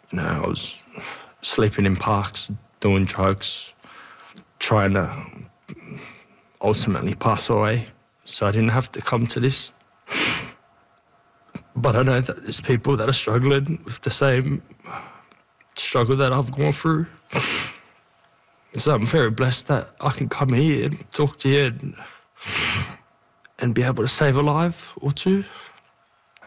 You know, I was sleeping in parks, doing drugs, trying to ultimately pass away so I didn't have to come to this. But I know that there's people that are struggling with the same struggle that I've gone through. So I'm very blessed that I can come here and talk to you and be able to save a life or two.